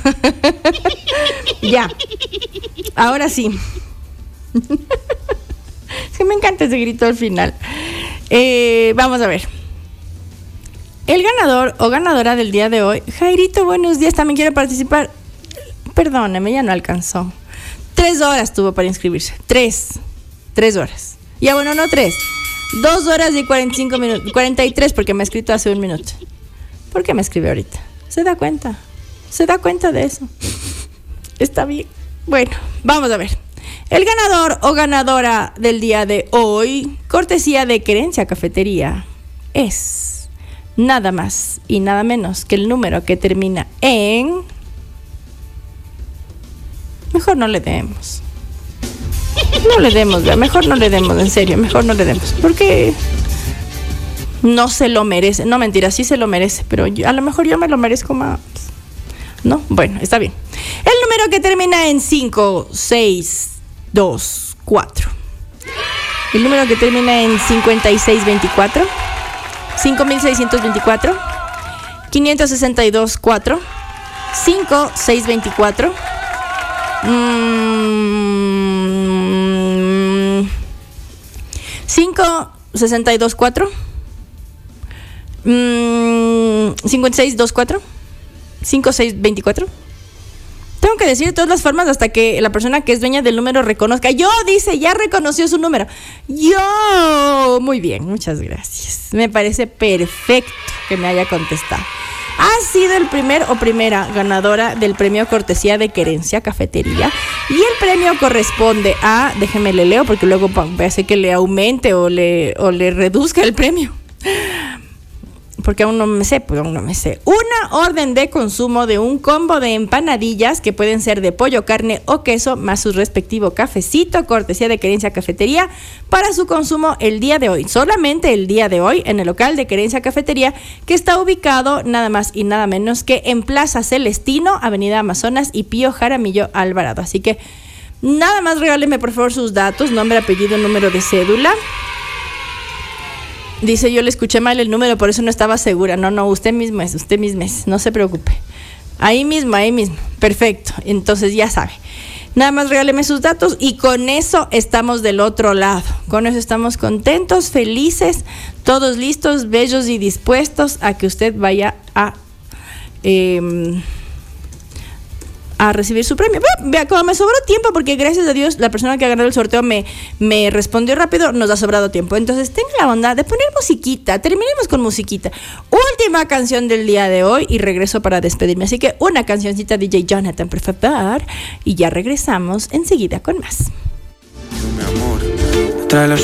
Ya. Ahora sí. Es que me encanta ese grito al final. Vamos a ver. El ganador o ganadora del día de hoy, Jairito, buenos días, también quiere participar. Perdóneme, ya no alcanzó. 3 horas tuvo para inscribirse. 3 horas. Ya bueno, no 3. 2 horas y 45 minutos. 43 porque me ha escrito hace un minuto. ¿Por qué me escribe ahorita? ¿Se da cuenta? ¿Se da cuenta de eso? Está bien. Bueno, vamos a ver. El ganador o ganadora del día de hoy, cortesía de Querencia Cafetería, es nada más y nada menos que el número que termina en... Mejor no le demos. No le demos, mejor no le demos, en serio, mejor no le demos. Porque no se lo merece. No, mentira, sí se lo merece, pero a lo mejor yo me lo merezco más. ¿No? Bueno, está bien. El número que termina en 5, 6, 2, 4. El número que termina en 5624. 5624. 562, 4. 5624. 562, 4. 5624. 5624. Tengo que decir de todas las formas hasta que la persona que es dueña del número reconozca. Yo, dice, ya reconoció su número. Yo, muy bien, muchas gracias. Me parece perfecto que me haya contestado. Ha sido el primer o primera ganadora del premio cortesía de Querencia Cafetería. Y el premio corresponde a, déjeme le leo porque luego voy a hacer que le aumente o le reduzca el premio. Porque aún no me sé, Una orden de consumo de un combo de empanadillas que pueden ser de pollo, carne o queso, más su respectivo cafecito, cortesía de Querencia Cafetería, para su consumo el día de hoy. Solamente el día de hoy, en el local de Querencia Cafetería, que está ubicado nada más y nada menos que en Plaza Celestino, Avenida Amazonas y Pío Jaramillo Alvarado. Así que nada más regáleme por favor sus datos, nombre, apellido, número de cédula. Dice, yo le escuché mal el número, por eso no estaba segura. No, usted mismo es, no se preocupe. Ahí mismo. Perfecto, entonces ya sabe. Nada más regáleme sus datos y con eso estamos del otro lado. Con eso estamos contentos, felices, todos listos, bellos y dispuestos a que usted vaya a recibir su premio. Bueno, vea, como me sobró tiempo, porque gracias a Dios la persona que ha ganado el sorteo me respondió rápido, nos ha sobrado tiempo. Entonces tenga la bondad de poner musiquita. Terminemos con musiquita. Última canción del día de hoy y regreso para despedirme. Así que una cancioncita DJ Jonathan, por favor, y ya regresamos enseguida con más. Mi amor, trae la